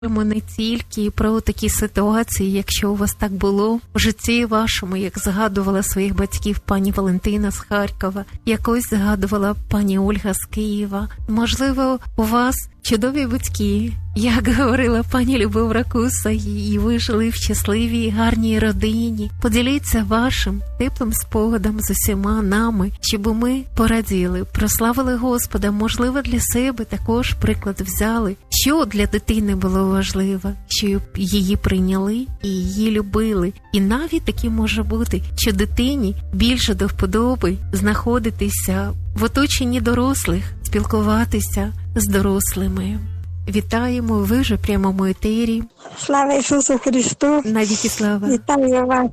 Не тільки про такі ситуації, якщо у вас так було в житті вашому, як згадувала своїх батьків пані Валентина з Харкова, якось згадувала пані Ольга з Києва. Можливо, у вас чудові батьки, як говорила пані Любов Ракуса, і ви жили в щасливій, гарній родині. Поділіться вашим теплим спогадом з усіма нами, щоб ми пораділи, прославили Господа, можливо, для себе також приклад взяли, що для дитини було важливо, щоб її прийняли і її любили. І навіть таке може бути, що дитині більше до вподоби знаходитися в оточенні дорослих, спілкуватися з дорослими. Вітаємо, ви вже в прямому етері. Слава Ісусу Христу! Навіки слава! Вітаю вас,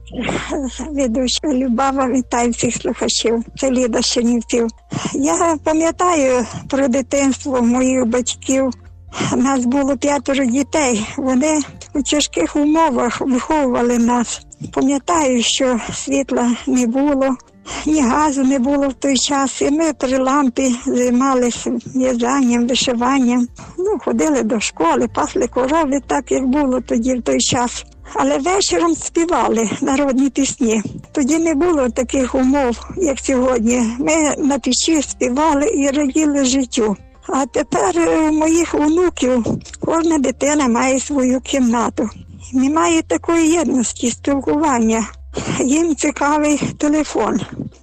ведуча Любава, вітаю всіх слухачів. Це Ліда з Чернівців. Я пам'ятаю про дитинство моїх батьків. У нас було 5 дітей. Вони у тяжких умовах виховували нас. Пам'ятаю, що світла не було, ні газу не було в той час. І ми при лампі займалися в'язанням, вишиванням. Ходили до школи, пасли корови, так як було тоді в той час. Але вечором співали народні пісні. Тоді не було таких умов, як сьогодні. Ми на печі співали і раділи життю. А тепер у моїх онуків кожна дитина має свою кімнату. Немає такої єдності, спілкування. Їм цікавий телефон.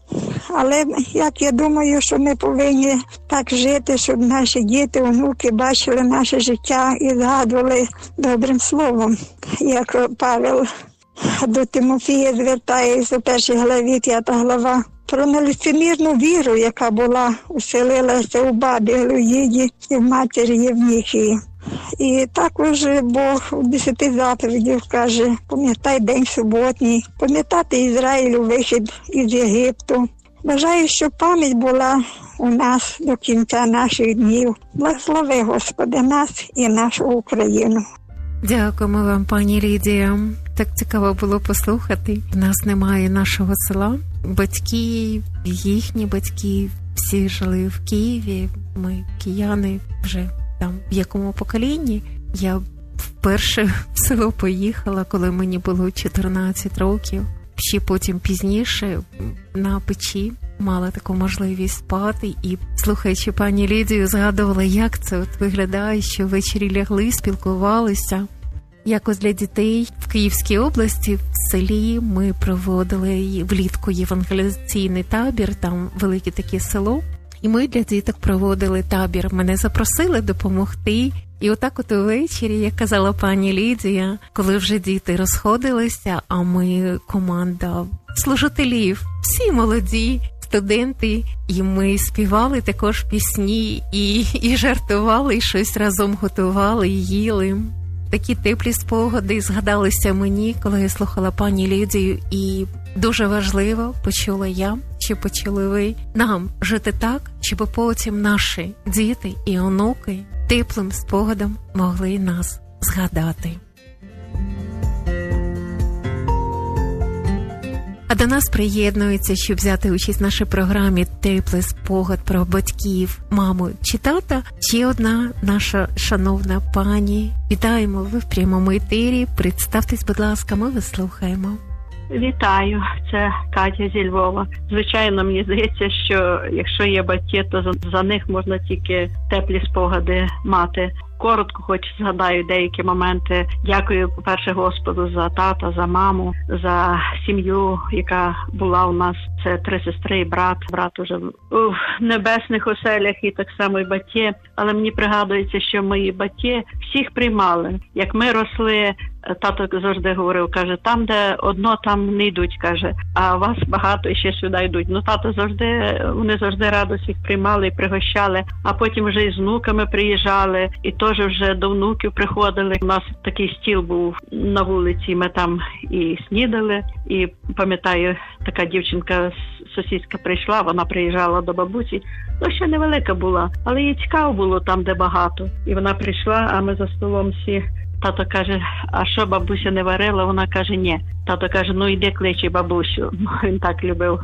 Але як я думаю, що ми повинні так жити, щоб наші діти, онуки бачили наше життя і згадували добрим словом. Як Павел до Тимофія звертається у 1 главі, 5 глава, про нелицемірну віру, яка була, уселилася у бабі Глоїді і в матері Євнихії. І також Бог у 10 заповідях каже: пам'ятай день суботній, пам'ятати Ізраїлю вихід із Єгипту. Бажаю, щоб пам'ять була у нас до кінця наших днів. Благослови, Господи, нас і нашу Україну. Дякуємо вам, пані Лідія. Так цікаво було послухати. У нас немає нашого села. Батьки, їхні батьки, всі жили в Києві. Ми кияни вже там в якому поколінні. Я вперше в село поїхала, коли мені було 14 років. Ще потім пізніше на печі мала таку можливість спати. І, слухаючи пані Лідію, згадувала, як це от виглядає, що ввечері лягли, спілкувалися. Якось для дітей в Київській області, в селі, ми проводили влітку євангелізаційний табір, там велике таке село. І ми для діток проводили табір. Мене запросили допомогти. І отак от увечері, як казала пані Лідія, коли вже діти розходилися, а ми команда служителів, всі молоді студенти, і ми співали також пісні, і жартували, і щось разом готували, і їли. Такі теплі спогади згадалися мені, коли я слухала пані Лідію, і дуже важливо, почула я, чи почули ви, нам жити так, щоб потім наші діти і онуки теплим спогадом могли нас згадати. А до нас приєднується, щоб взяти участь в нашій програмі «Теплий спогад» про батьків, маму чи тата, ще одна наша шановна пані. Вітаємо, ви в прямому етері. Представтесь, будь ласка, ми вас слухаємо. Вітаю, це Катя зі Львова. Звичайно, мені здається, що якщо є батьки, то за них можна тільки теплі спогади мати. Коротко хоч згадаю деякі моменти. Дякую, по-перше, Господу за тата, за маму, за сім'ю, яка була у нас. Це 3 сестри і брат. Брат уже в небесних оселях, і так само і батьки. Але мені пригадується, що мої батьки всіх приймали. Як ми росли, тато завжди говорив, каже, там, де одно, там не йдуть, каже, а вас багато і ще сюди йдуть. Тато вони завжди радо всіх приймали і пригощали, а потім вже і з внуками приїжджали, і теж вже до внуків приходили. У нас такий стіл був на вулиці, ми там і снідали, і пам'ятаю, така дівчинка сусідська прийшла, вона приїжджала до бабусі, ще невелика була, але їй цікаво було там, де багато. І вона прийшла, а ми за столом всі Тато каже, а що бабуся не варила? Вона каже, ні. Тато каже, ну йди кличи бабусю. Він так любив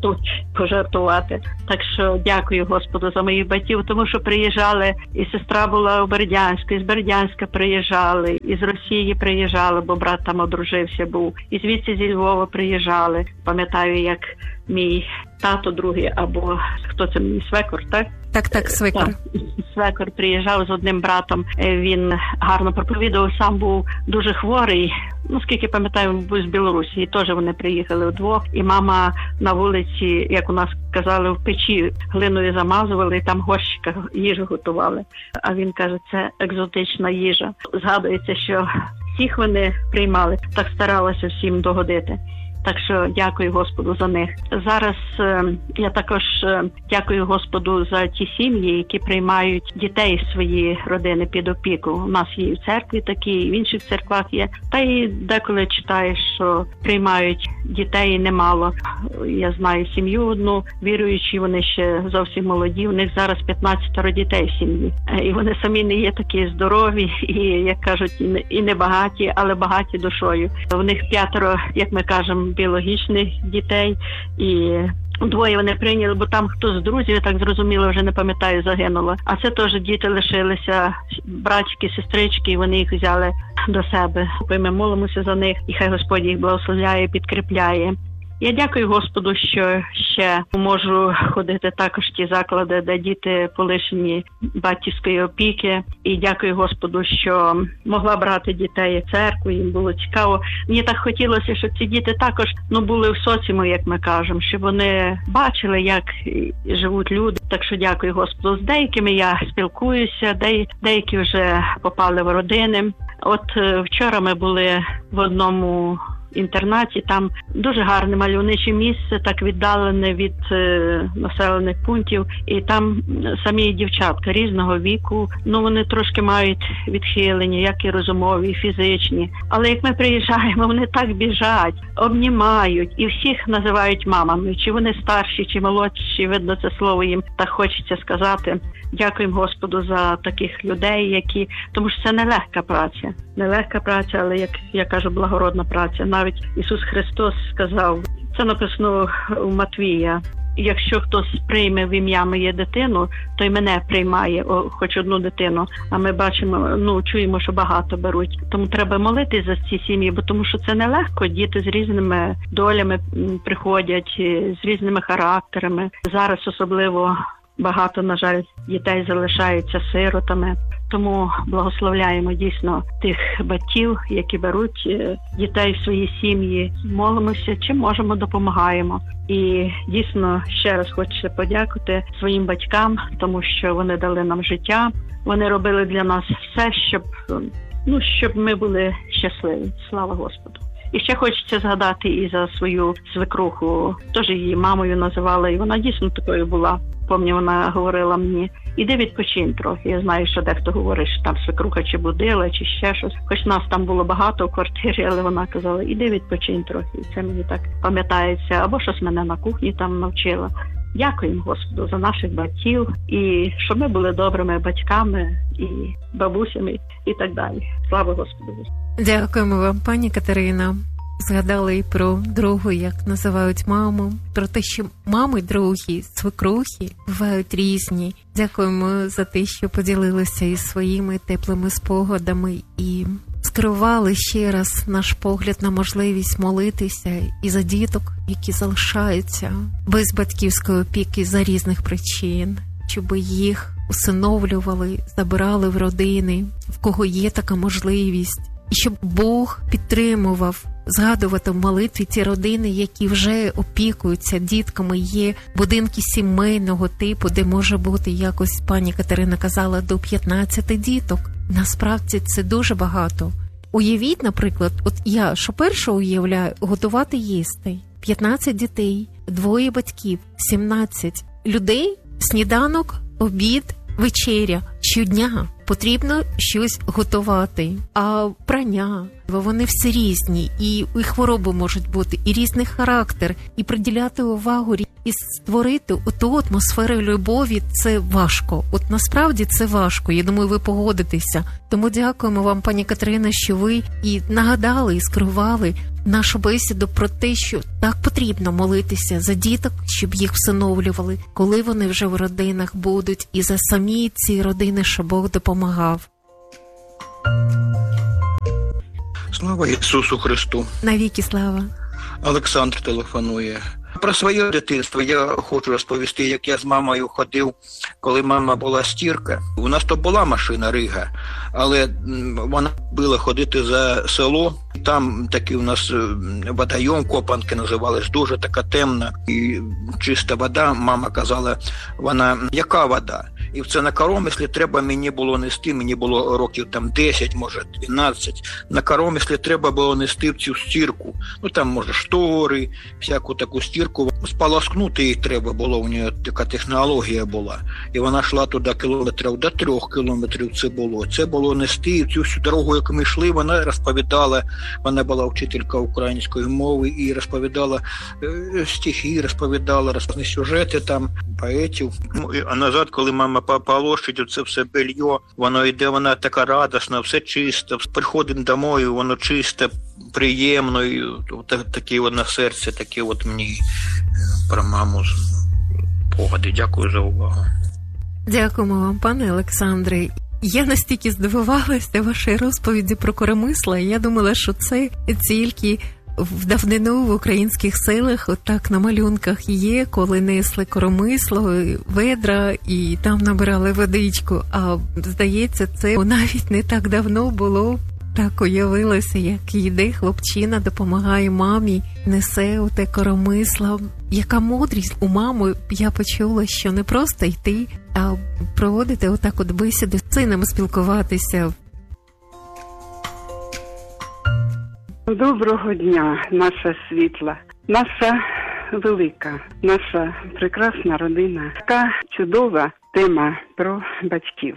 пожартувати. Так що дякую Господу за моїх батьків, тому що приїжджали, і сестра була у Бердянську, і з Бердянська приїжджали, і з Росії приїжджали, бо брат там одружився був. І звідси зі Львова приїжджали. Пам'ятаю, як мій тато другий, або хто це мій свекор, так? Так, свекор. Так. Свекор приїжджав з одним братом, він гарно проповідував, сам був дуже хворий, скільки пам'ятаю, був з Білорусі, і теж вони приїхали вдвох, і мама на вулиці, як у нас казали, в печі глиною замазували, і там в горщиках їжу готували. А він каже, це екзотична їжа. Згадується, що всіх вони приймали, так старалася всім догодити. Так що дякую Господу за них. Зараз я також дякую Господу за ті сім'ї, які приймають дітей з своєї родини під опіку. У нас є і в церкві такі, і в інших церквах є. Та й деколи читаєш, що приймають дітей немало. Я знаю сім'ю одну, віруючі, вони ще зовсім молоді. У них зараз 15 дітей в сім'ї. І вони самі не є такі здорові і, як кажуть, і не багаті, але багаті душою. У них 5, як ми кажемо, біологічних дітей, і 2 вони прийняли, бо там хто з друзів, я так зрозуміло, вже не пам'ятаю, загинуло. А це теж діти лишилися, братчики, сестрички, і вони їх взяли до себе. Ми молимося за них, і хай Господь їх благословляє, підкріпляє. Я дякую Господу, що ще можу ходити також в ті заклади, де діти полишені батьківської опіки. І дякую Господу, що могла брати дітей в церкву, їм було цікаво. Мені так хотілося, щоб ці діти також були в соціумі, як ми кажемо, щоб вони бачили, як живуть люди. Так що дякую Господу. З деякими я спілкуюся, деякі вже попали в родини. От вчора ми були в одному інтернаті, там дуже гарне мальовниче місце, так віддалене від населених пунктів, і там самі дівчатка різного віку, вони трошки мають відхилення, як і розумові, і фізичні. Але як ми приїжджаємо, вони так біжать, обнімають, і всіх називають мамами, чи вони старші, чи молодші, видно, це слово їм так хочеться сказати. Дякуємо Господу за таких людей, тому що це нелегка праця. Нелегка праця, але, як я кажу, благородна праця. Навіть Ісус Христос сказав, це написано у Матвія, якщо хтось прийме в ім'я моє дитину, то й мене приймає, хоч одну дитину. А ми бачимо, чуємо, що багато беруть. Тому треба молитись за ці сім'ї, бо тому що це нелегко. Діти з різними долями приходять, з різними характерами. Зараз особливо багато, на жаль, дітей залишаються сиротами. Тому благословляємо дійсно тих батьків, які беруть дітей в свої сім'ї. Молимося, чим можемо, допомагаємо. І дійсно ще раз хочеться подякувати своїм батькам, тому що вони дали нам життя. Вони робили для нас все, щоб ми були щасливі. Слава Господу. І ще хочеться згадати і за свою свекруху. Теж її мамою називала, і вона дійсно такою була. Пам'ятаю, вона говорила мені, іди відпочинь трохи. Я знаю, що дехто говорить, що там свекруха чи будила, чи ще щось. Хоч нас там було багато в квартирі, але вона казала, іди відпочинь трохи. І це мені так пам'ятається. Або щось мене на кухні там навчила. Дякуємо Господу за наших батьків, і щоб ми були добрими батьками і бабусями і так далі. Слава Господу. Дякуємо вам, пані Катерина. Згадали і про другу, як називають маму, про те, що мами другі, свекрухи бувають різні. Дякуємо за те, що поділилися із своїми теплими спогадами і скерували ще раз наш погляд на можливість молитися і за діток, які залишаються без батьківської опіки за різних причин, щоб їх усиновлювали, забирали в родини, в кого є така можливість. І щоб Бог підтримував, згадувати в молитві ті родини, які вже опікуються дітками. Є будинки сімейного типу, де може бути, якось пані Катерина казала, до 15 діток. Насправді це дуже багато. Уявіть, наприклад, от я, що перше уявляю, готувати їсти. 15 дітей, 2 батьків, 17 людей, сніданок, обід, вечеря щодня. потрібно щось готувати. А прання, вони всі різні, і хвороби можуть бути, і різний характер, і приділяти увагу, і створити ту атмосферу любові – це важко. От насправді це важко, я думаю, ви погодитеся. Тому дякуємо вам, пані Катерина, що ви і нагадали, і скерували нашу бесіду про те, що так потрібно молитися за діток, щоб їх всиновлювали, коли вони вже в родинах будуть, і за самі ці родини, щоб Бог допомагав. Слава Ісусу Христу! Навіки слава! Олександр телефонує. Про своє дитинство я хочу розповісти, як я з мамою ходив, коли мама була стірка. У нас то була машина Рига, але вона любила ходити за село. Там такий у нас водойом, Копанки називались, дуже така темна і чиста вода. Мама казала, вона яка вода? І це на коромислі треба мені було нести, мені було років там 10, може 12. На коромислі треба було нести в цю стірку. Ну там, може, штори, всяку таку стірку. Сполоскнути їх треба було, у неї така технологія була. І вона йшла туди кілометрів до 3 кілометрів це було. Це було нести, і цю всю дорогу, як ми йшли, вона розповідала, вона була вчителька української мови і розповідала стихи, розповідала різні сюжети там, поетів. А назад, коли мама полощить це все белье, воно йде, вона така радісна, все чисто, приходимо домой, воно чисте, приємно, і такі на серці, такі от мені про маму спогади. Дякую за увагу. Дякуємо вам, пане Олександре. Я настільки здивувалася вашій розповіді про коромисла, я думала, що це тільки в давнину в українських селах, отак на малюнках є, коли несли коромисло, ведра і там набирали водичку. А здається, це навіть не так давно було. Так уявилося, як йде хлопчина, допомагає мамі, несе оте коромисло. Яка мудрість у мами, я почула, що не просто йти, а проводити отак от бесіду з сином, спілкуватися. Доброго дня, наша світла, наша велика, наша прекрасна родина. Така чудова тема про батьків.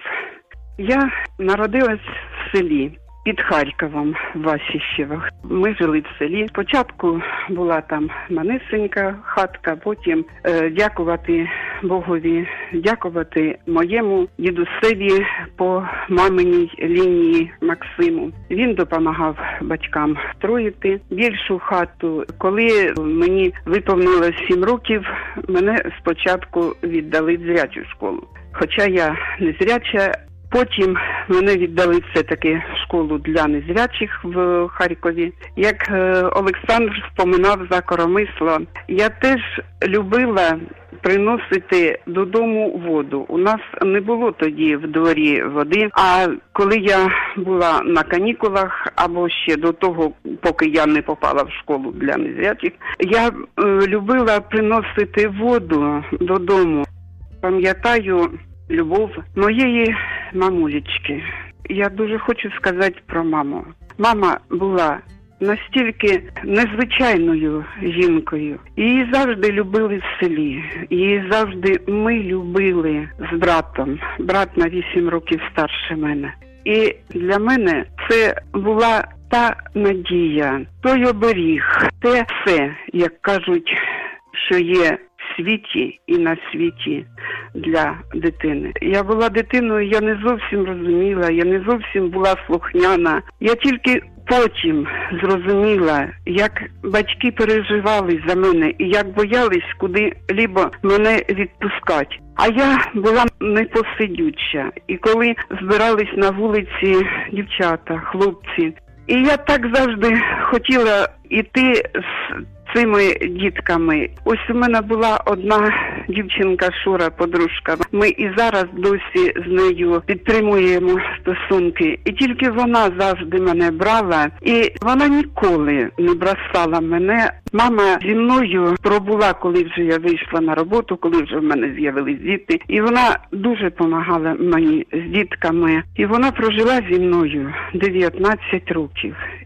Я народилась в селі під Харковом, в Васищевах. Ми жили в селі. Спочатку була там манесенька хатка, потім дякувати Богові, дякувати моєму дідусеві по маминій лінії Максиму. Він допомагав батькам строїти більшу хату. Коли мені виповнилось 7 років, мене спочатку віддали в зрячу школу. Хоча я не зряча, потім мене віддали все-таки в школу для незрячих в Харкові. Як Олександр вспоминав за коромисло, я теж любила приносити додому воду. У нас не було тоді в дворі води, а коли я була на канікулах, або ще до того, поки я не попала в школу для незрячих, я любила приносити воду додому. Пам'ятаю любов моєї мамулечки. Я дуже хочу сказати про маму. Мама була настільки незвичайною жінкою. Її завжди любили в селі. Її завжди ми любили з братом. Брат на 8 років старше мене. І для мене це була та надія, той оберіг, те все, як кажуть, що є в світі і на світі для дитини. Я була дитиною, я не зовсім розуміла, я не зовсім була слухняна. Я тільки потім зрозуміла, як батьки переживали за мене і як боялись куди-либо мене відпускати. А я була непосидюча. І коли збирались на вулиці дівчата, хлопці, і я так завжди хотіла йти з цими дітками. Ось у мене була одна дівчинка Шура, подружка. Ми і зараз досі з нею підтримуємо стосунки. І тільки вона завжди мене брала. І вона ніколи не бросала мене. Мама зі мною пробула, коли вже я вийшла на роботу, коли вже в мене з'явились діти. І вона дуже допомагала мені з дітками. І вона прожила зі мною 19 років.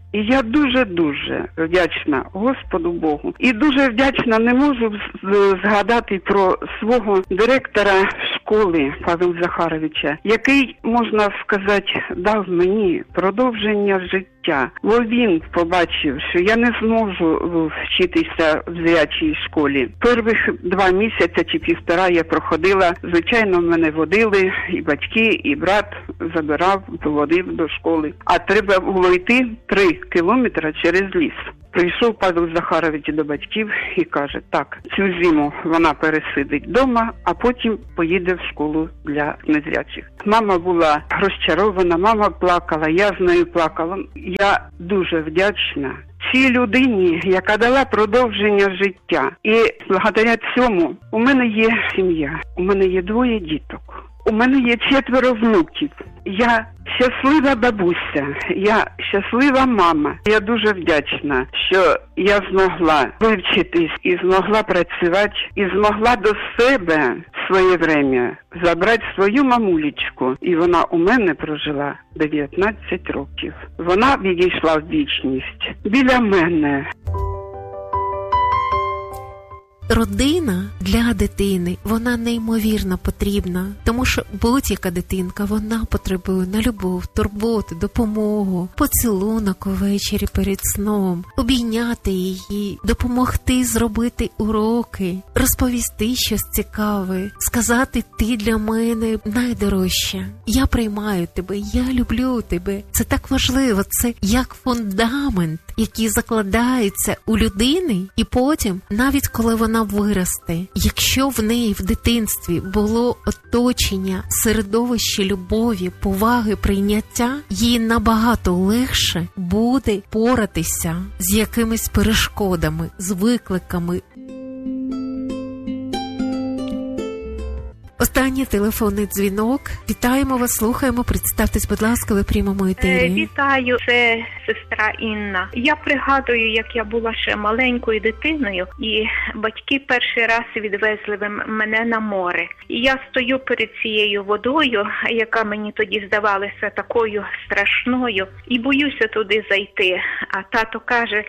І я дуже-дуже вдячна Господу Богу. І дуже вдячна, не можу згадати про свого директора школи Павла Захаровича, який, можна сказати, дав мені продовження життя. Бо він побачив, що я не зможу вчитися в зрячій школі. Перших 2 місяці чи 1,5 я проходила. Звичайно, мене водили і батьки, і брат забирав, поводив до школи. А треба було йти 3 кілометри через ліс. Прийшов Павел Захарович до батьків і каже, так, цю зиму вона пересидить вдома, а потім поїде в школу для незрячих. Мама була розчарована, мама плакала, я з нею плакала. Я дуже вдячна цій людині, яка дала продовження життя. І благодаря цьому у мене є сім'я, у мене є 2 діток. У мене є 4 внуків. Я щаслива бабуся, я щаслива мама. Я дуже вдячна, що я змогла вивчитись і змогла працювати, і змогла до себе в своє время забрати свою мамулечку. І вона у мене прожила 19 років. Вона відійшла в вічність біля мене. Родина для дитини, вона неймовірно потрібна, тому що будь-яка дитинка, вона потребує на любов, турботу, допомогу, поцілунок увечері перед сном, обійняти її, допомогти зробити уроки, розповісти щось цікаве, сказати «ти для мене найдорожча, я приймаю тебе, я люблю тебе». Це так важливо, це як фундамент, який закладається у людини, і потім, навіть коли вона виросте, якщо в неї в дитинстві було оточення, середовище любові, поваги, прийняття, їй набагато легше буде поратися з якимись перешкодами, з викликами. Останній телефонний дзвінок. Вітаємо вас, слухаємо. Представтесь, будь ласка, ви в прямому етері. Вітаю, це сестра Інна. Я пригадую, як я була ще маленькою дитиною, і батьки перший раз відвезли мене на море. І я стою перед цією водою, яка мені тоді здавалася такою страшною, і боюся туди зайти. А тато каже,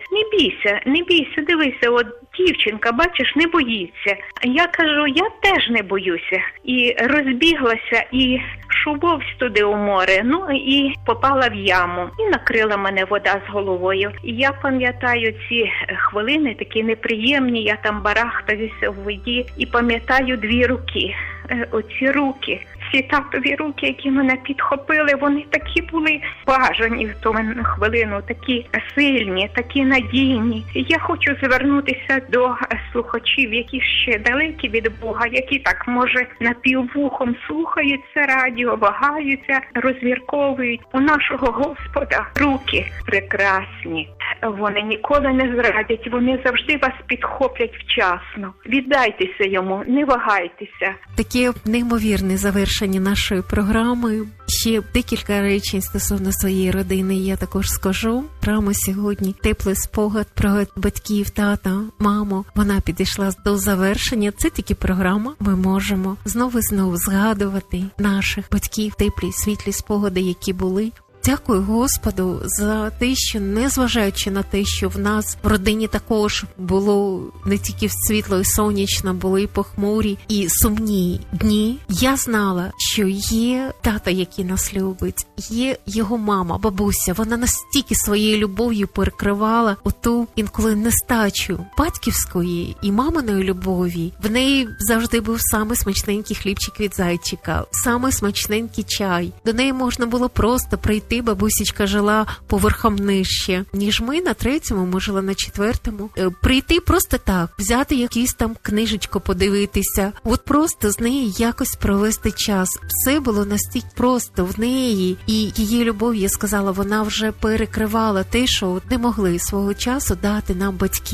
не бійся, дивися, от дівчинка, бачиш, не боїться. Я кажу, я теж не боюся. І розбіглася, і шубовсь туди у море, ну і попала в яму. І накрила мене вода з головою. І я пам'ятаю ці хвилини, такі неприємні, я там барахтаюся в воді, і пам'ятаю 2 руки. Оці руки, ці татові руки, які мене підхопили, вони такі були бажані в ту хвилину, такі сильні, такі надійні. Я хочу звернутися до слухачів, які ще далекі від Бога, які так, може, напіввухом слухають це радіо, вагаються, розмірковують. У нашого Господа руки прекрасні. Вони ніколи не зрадять, вони завжди вас підхоплять вчасно. Віддайтеся йому, не вагайтеся. Таке неймовірне завершення нашої програми. Ще декілька речень стосовно своєї родини я також скажу. Програма сьогодні «Теплий спогад» про батьків, тата, маму. Вона підійшла до завершення. Це тільки програма. Ми можемо знову і знову згадувати наших батьків, теплі, світлі спогади, які були. Дякую Господу за те, що незважаючи на те, що в нас в родині також було не тільки світло і сонячно, були і похмурі, і сумні дні, я знала, що є тата, який нас любить, є його мама, бабуся. Вона настільки своєю любов'ю перекривала оту інколи нестачу батьківської і маминої любові. В неї завжди був самий смачненький хлібчик від зайчика, самий смачненький чай. До неї можна було просто прийти. Бабусечка жила поверхом нижче, ніж ми на 3-му, ми жили на 4-му. Прийти просто так, взяти якусь там книжечку, подивитися, от просто з нею якось провести час. Все було настільки просто в неї, і її любов, я сказала, вона вже перекривала те, що не могли свого часу дати нам батьки.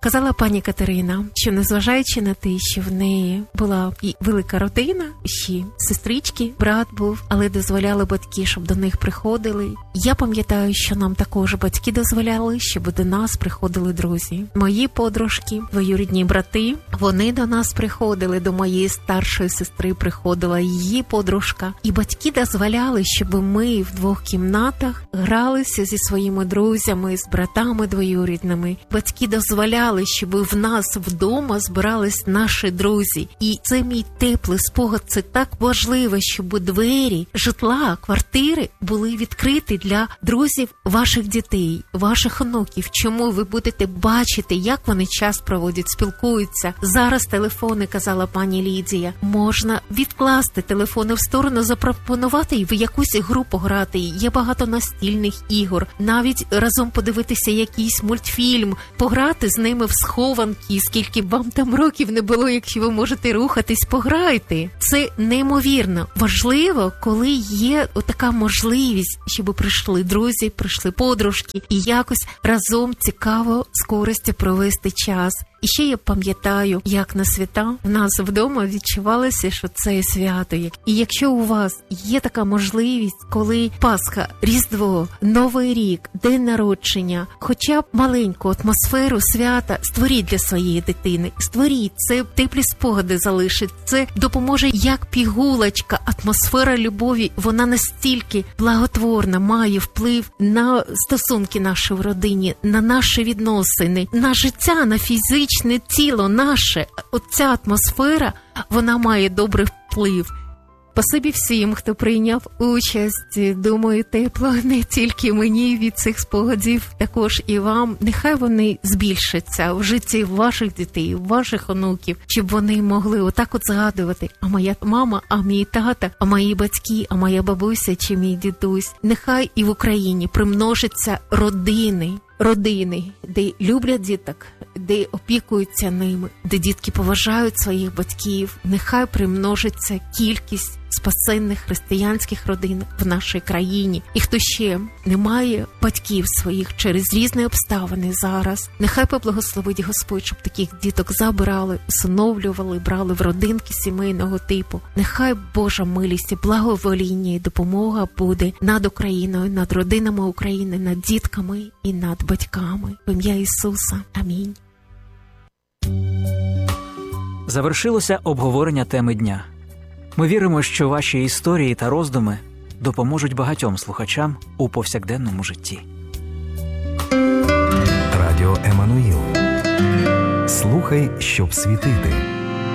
Казала пані Катерина, що незважаючи на те, що в неї була і велика родина, ще сестрички, брат був, але дозволяли батьки, щоб до них приходили. Я пам'ятаю, що нам також батьки дозволяли, щоб до нас приходили друзі. Мої подружки, двоюрідні брати, вони до нас приходили, до моєї старшої сестри приходила її подружка. І батьки дозволяли, щоб ми в 2 кімнатах гралися зі своїми друзями, з братами двоюрідними. Батьки дозволяли, щоб в нас вдома збирались наші друзі. І це мій теплий спогад, це так важливо, щоб двері, житла, квартири були відкриті для друзів ваших дітей, ваших онуків. Чому ви будете бачити, як вони час проводять, спілкуються. Зараз телефони, казала пані Лідія, можна відкласти телефони в сторону, запропонувати в якусь гру пограти. Є багато настільних ігор. Навіть разом подивитися якийсь мультфільм, пограти з ними в схованки, скільки б вам там років не було, якщо ви можете рухатись, пограйте. Це неймовірно важливо, коли є така можливість, щоб прийшли друзі, прийшли подружки і якось разом цікаво, з користю провести час. І ще я пам'ятаю, як на свята в нас вдома відчувалося, що це свято. І якщо у вас є така можливість, коли Пасха, Різдво, Новий рік, День народження, хоча б маленьку атмосферу свята створіть для своєї дитини. Створіть, це теплі спогади залишить, це допоможе як пігулочка. Атмосфера любові, вона настільки благотворна, має вплив на стосунки наші в родині, на наші відносини, на життя, на фізичне тіло наше. Оця атмосфера, вона має добрий вплив. Спасибі всім, хто прийняв участь. Думаю, тепло не тільки мені від цих спогадів, також і вам. Нехай вони збільшаться в житті ваших дітей, ваших онуків, щоб вони могли отак от згадувати. А моя мама, а мій тата, а мої батьки, а моя бабуся чи мій дідусь. Нехай і в Україні примножаться родини, де люблять діток, де опікуються ними, де дітки поважають своїх батьків. Нехай примножиться кількість спасенних християнських родин в нашій країні. І хто ще не має батьків своїх через різні обставини зараз, нехай поблагословить Господь, щоб таких діток забирали, усиновлювали, брали в родинки сімейного типу. Нехай Божа милість і благовоління і допомога буде над Україною, над родинами України, над дітками і над батьками. В ім'я Ісуса. Амінь. Завершилося обговорення теми дня. Ми віримо, що ваші історії та роздуми допоможуть багатьом слухачам у повсякденному житті. Радіо Еммануїл. Слухай, щоб світити.